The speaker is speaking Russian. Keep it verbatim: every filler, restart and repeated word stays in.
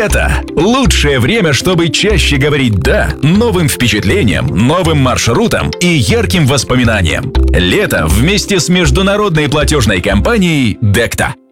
Лето – лучшее время, чтобы чаще говорить «да» новым впечатлениям, новым маршрутам и ярким воспоминаниям. Лето вместе с международной платежной компанией Декта.